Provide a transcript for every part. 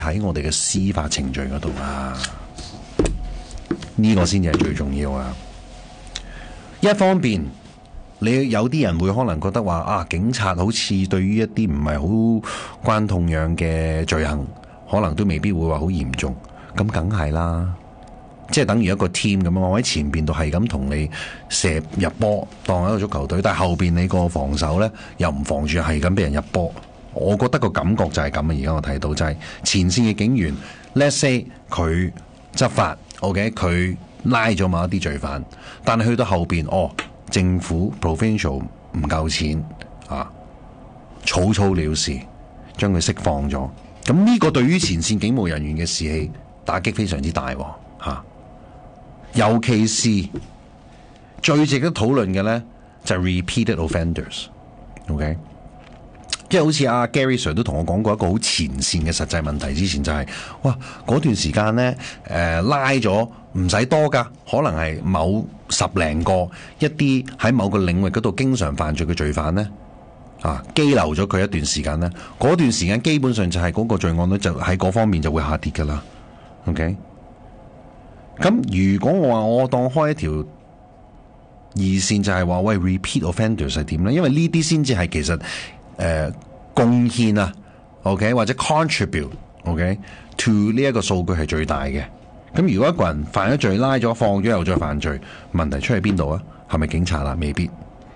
喺我哋嘅司法程序嗰度啊，呢個先至係最重要啊。一方面，你有啲人會可能覺得話啊，警察好似對於一啲唔係好關痛癢嘅罪行，可能都未必會話好嚴重。咁梗係啦，即係等於一個 team 咁，我喺前邊度係咁同你射入波，當一個足球隊，但係後邊你個防守呢，又唔防住，係咁俾人入波。我覺得個感覺就係咁啊！而家我睇到就係前線嘅警員 ，let's say 佢執法 ，OK， 佢拉咗某一啲罪犯，但係去到後邊，政府 provincial 唔夠錢啊，草草了事，將佢釋放咗。咁呢個對於前線警務人員嘅士氣打擊非常之大嚇，尤其是最值得討論嘅呢，就係 repeated offenders，OK。即係好似阿 Gary Sir 都同我講過一個好前線嘅實際問題，之前就係哇嗰段時間呢，拉咗唔使多噶，可能係某10零個一啲喺某個領域嗰度經常犯罪嘅罪犯呢，羈留咗佢一段時間呢，嗰段時間基本上就係嗰個罪案率就喺嗰方面就會下跌噶啦。OK， 咁如果我話我當開一條二線就係話喂 repeat offenders 係點呢？因為呢啲先至係其實貢獻啊 ，OK 或者 contribute，OK to 呢一個數據係最大嘅。咁如果一個人犯咗罪，拉咗放咗又再犯罪，問題出喺邊度啊？係咪警察啦？未必，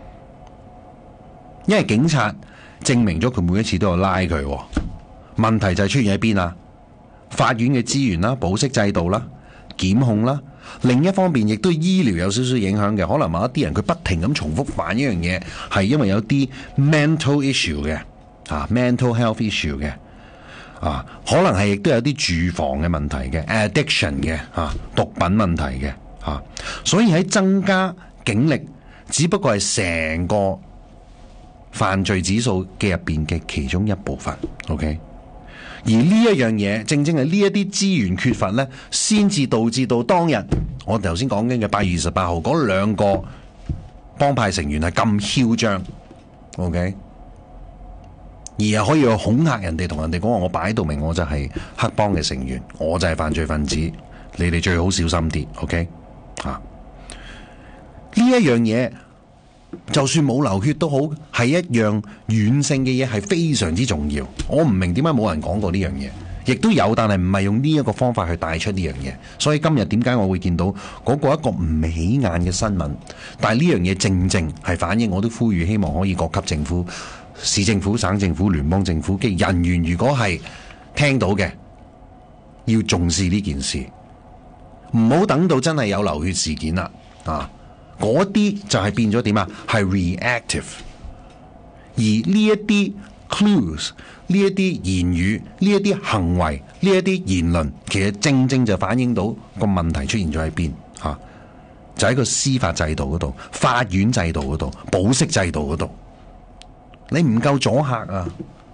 因為警察證明咗佢每一次都有拉佢。問題就係出現喺邊啊？法院嘅資源啦、保釋制度啦、檢控啦。另一方面，亦都醫療有少少影響嘅，可能某一啲人佢不停咁重複犯一樣嘢，係因為有啲 mental issue 嘅，mental health issue 嘅，可能係亦都有啲住房嘅問題嘅 ，addiction 嘅，毒品問題嘅，所以喺增加警力，只不過係成個犯罪指數嘅入邊嘅其中一部分 ，OK。而呢一樣嘢，正正係呢一啲資源缺乏呢，先至導致到當日我頭先講緊嘅8月28號嗰兩個幫派成員係咁囂張 ，OK， 而係可以去恐嚇人哋，同人哋講話我擺到明我就係黑幫嘅成員，我就係犯罪分子，你哋最好小心啲 ，OK， 呢一樣嘢。就算冇流血都好，係一樣軟性嘅嘢，係非常之重要。我唔明點解冇人講過呢樣嘢，亦都有，但係唔係用呢一個方法去帶出呢樣嘢。所以今日點解我會見到嗰個一個唔起眼嘅新聞，但係呢樣嘢正正係反映，我都呼籲希望可以各級政府、市政府、省政府、聯邦政府嘅人員，如果係聽到嘅，要重視呢件事，唔好等到真係有流血事件啦嗰啲就係變咗點啊？係 reactive， 而呢一啲 clues、呢一啲言語、呢一啲行為、呢一啲言論，其實正正就反映到個問題出現咗喺邊嚇，就喺個司法制度嗰度、法院制度嗰度、保釋制度嗰度，你唔夠阻嚇啊！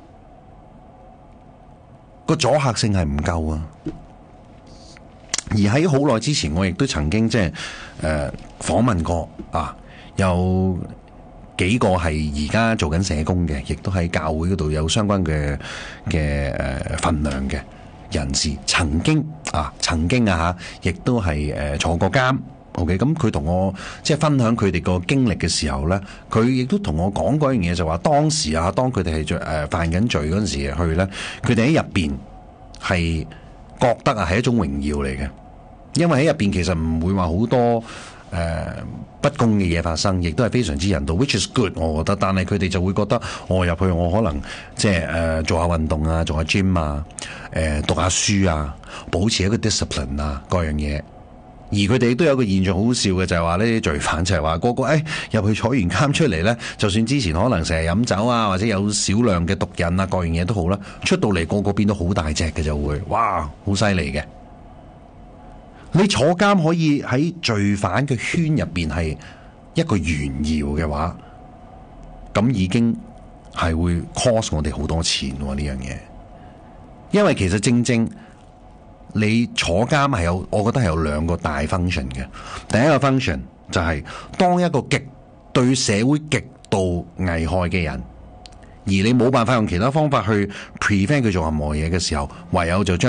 個阻嚇性係唔夠啊！而喺好耐之前，我亦都曾經即係訪問過有幾個係而家做緊社工嘅，亦都喺教會嗰度有相關嘅份量嘅人士，曾經亦都係坐過監。OK， 咁佢同我即係分享佢哋個經歷嘅時候咧，佢亦都同我講過一樣嘢，就話當時當佢哋係犯緊罪嗰陣時去咧，佢哋喺入邊係覺得係一種榮耀嚟嘅。因為喺入邊其實唔會話好多不公嘅嘢發生，亦都係非常之人道 ，which is good， 我覺得。但係佢哋就會覺得我入去，我可能即係做下運動啊，做下 gym 啊，讀下書啊，保持一個 discipline 啊，各樣嘢。而佢哋都有個現象好笑嘅，就係話呢啲罪犯就係話個個入去坐完監出嚟咧，就算之前可能成日飲酒啊，或者有少量嘅毒癮啊，各樣嘢都好啦，出到嚟個個變到好大隻嘅就會，哇，好犀利嘅。你坐監可以喺罪犯嘅圈入邊係一個炫耀嘅話，咁已經係會 cost 我哋好多錢喎呢樣嘢。因為其實正正你坐監係有，我覺得係有兩個大 function 嘅。第一個 function 就係當一個對社會極度危害嘅人而你冇辦法用其他方法去 prevent 佢做任何嘢嘅時候，唯有就將